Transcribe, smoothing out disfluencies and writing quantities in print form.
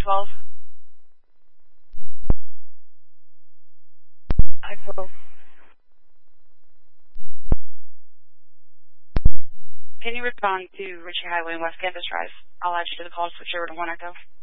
12. I-12. Can you respond to Ritchie Highway and West Campus Drive? I'll add you to the call to switch over to 1 Echo.